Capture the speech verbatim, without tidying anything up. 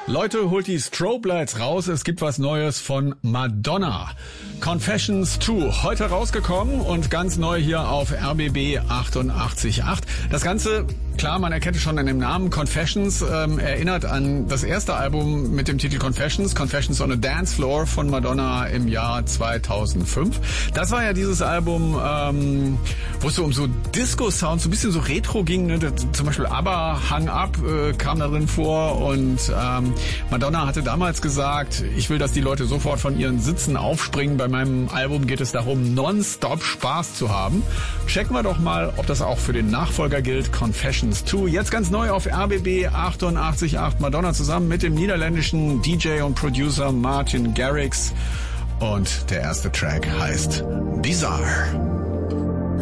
Leute, holt die Strobe Lights raus. Es gibt was Neues von Madonna. Confessions zwei, heute rausgekommen und ganz neu hier auf R B B achtundachtzig Komma acht. Das Ganze, klar, man erkennt es schon an dem Namen Confessions, ähm, erinnert an das erste Album mit dem Titel Confessions, Confessions on a Dance Floor von Madonna im Jahr zweitausendfünf. Das war ja dieses Album, ähm, wo es so um so Disco-Sounds, so ein bisschen so Retro ging, ne? Zum Beispiel ABBA, Hang Up äh, kam da drin vor und ähm, Madonna hatte damals gesagt, ich will, dass die Leute sofort von ihren Sitzen aufspringen. Bei meinem Album geht es darum, nonstop Spaß zu haben. Checken wir doch mal, ob das auch für den Nachfolger gilt, Confessions zwei. Jetzt ganz neu auf R B B achtundachtzig Komma acht. Madonna zusammen mit dem niederländischen D J und Producer Martin Garrix. Und der erste Track heißt Bizarre.